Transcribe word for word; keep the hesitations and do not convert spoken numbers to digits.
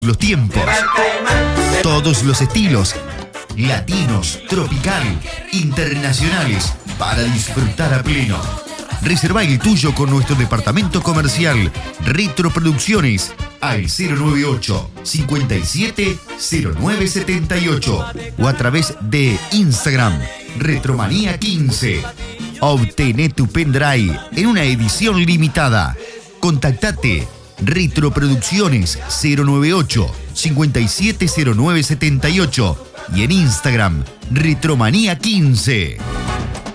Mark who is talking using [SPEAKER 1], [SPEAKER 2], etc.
[SPEAKER 1] los tiempos, todos los estilos, latinos, tropical, internacionales, para disfrutar a pleno. Reserva el tuyo con nuestro departamento comercial Retroproducciones al cero nueve ocho, cincuenta y siete, cero nueve setenta y ocho o a través de Instagram Retromanía quince. Obtené tu pendrive en una edición limitada. Contactate Retroproducciones cero nueve ocho, cincuenta y siete, cero nueve setenta y ocho y en Instagram Retromanía quince.